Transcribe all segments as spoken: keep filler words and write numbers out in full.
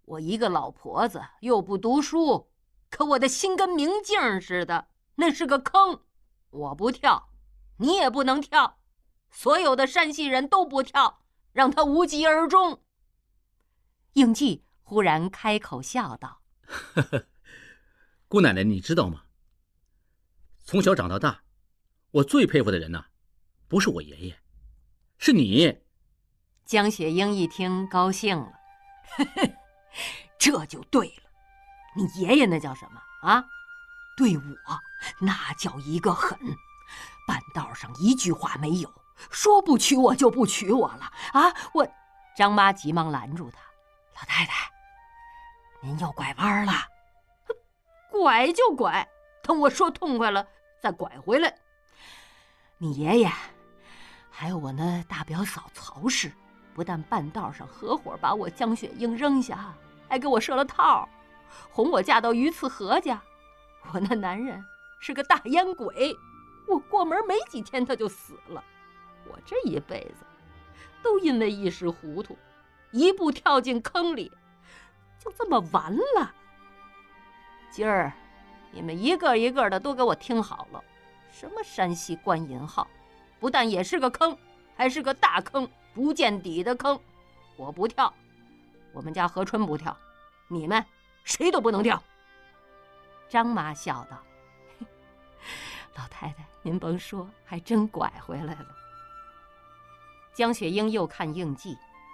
我一个老婆子又不读书，可我的心跟明镜似的，那是个坑。我不跳，你也不能跳，所有的山西人都不跳，让他无疾而终。应季忽然开口笑道： 呵呵，姑奶奶你知道吗？从小长到大，我最佩服的人呐、啊，不是我爷爷，是你。 江雪英一听高兴了，呵呵，这就对了。你爷爷那叫什么啊？对我那叫一个狠，半道上一句话没有，说不娶我就不娶我了啊！我张妈急忙拦住他：老太太，您又拐弯了。拐就拐，等我说痛快了再拐回来。你爷爷还有我那大表嫂曹氏，不但半道上合伙把我江雪英扔下，还给我设了套，哄我嫁到鱼刺何家。我那男人是个大烟鬼，我过门没几天他就死了。我这一辈子都因为一时糊涂，一步跳进坑里，就这么完了。今儿你们一个一个的都给我听好了，什么山西观音号，不但也是个坑，还是个大坑，不见底的坑。我不跳，我们家何春不跳，你们谁都不能跳。张妈笑道：老太太您甭说，还真拐回来了。江雪英又看应季，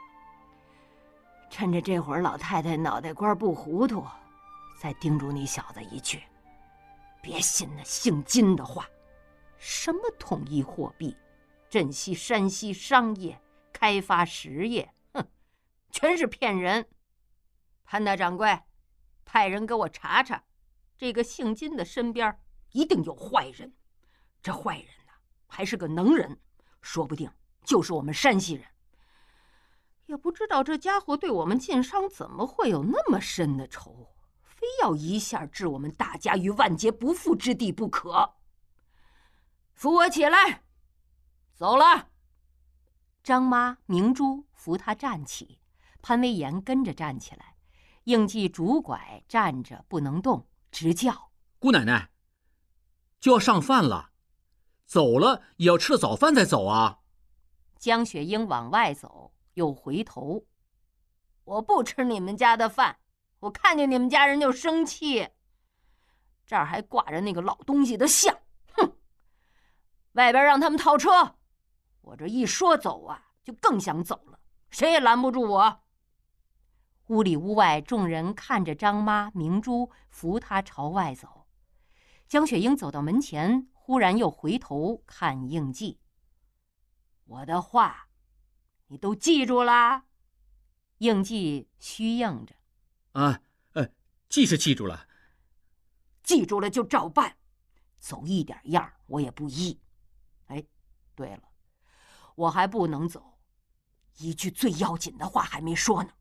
趁着这会儿老太太脑袋瓜不糊涂，再叮嘱你小子一句，别信那姓金的话，什么统一货币，振兴山西商业，开发实业，哼，全是骗人。潘大掌柜，派人给我查查，这个姓金的身边一定有坏人。这坏人呢，还是个能人，说不定就是我们山西人。也不知道这家伙对我们晋商怎么会有那么深的仇，非要一下置我们大家于万劫不复之地不可。扶我起来，走了。张妈、明珠扶他站起，潘威严跟着站起来，应季拄拐站着不能动，直叫： 姑奶奶，就要上饭了，走了也要吃了早饭再走啊。 江雪英往外走，又回头：我不吃你们家的饭，我看见你们家人就生气。这儿还挂着那个老东西的像，哼！外边让他们套车，我这一说走啊，就更想走了，谁也拦不住我。屋里屋外众人看着张妈、明珠扶他朝外走。江雪英走到门前，忽然又回头看应季：我的话你都记住啦？应季虚应着： 啊，呃，记是记住了。 记住了就照办，走一点样我也不依。哎，对了，我还不能走，一句最要紧的话还没说呢。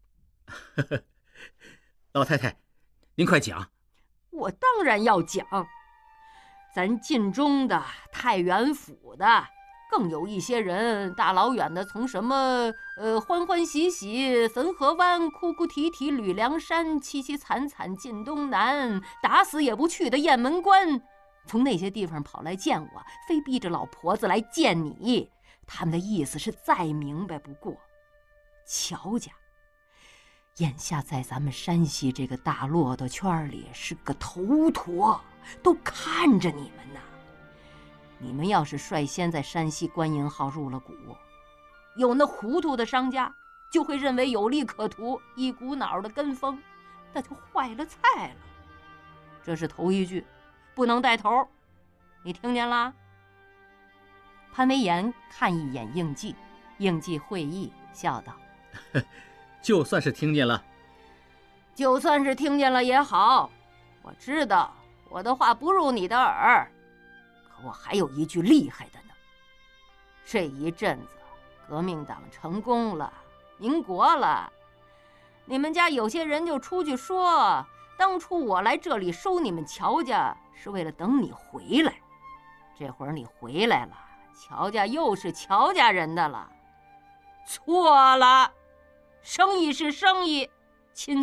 老太太，您快讲。 我当然要讲。咱晋中的、太原府的，更有一些人大老远的从什么呃欢欢喜喜汾河湾、哭哭啼啼吕梁山、凄凄惨惨晋东南，打死也不去的雁门关，从那些地方跑来见我，非逼着老婆子来见你。他们的意思是再明白不过，乔家眼下在咱们山西这个大骆驼圈里是个头陀，都看着你们呢。你们要是率先在山西观音号入了股，有那糊涂的商家就会认为有利可图，一股脑的跟风，那就坏了菜了。这是头一句，不能带头，你听见啦？潘威严看一眼应季，应季会意，笑道： 就算是听见了。 就算是听见了也好，我知道我的话不入你的耳，可我还有一句厉害的呢。这一阵子革命党成功了，民国了，你们家有些人就出去说，当初我来这里收你们乔家是为了等你回来，这会儿你回来了，乔家又是乔家人的了。错了，生意是生意，亲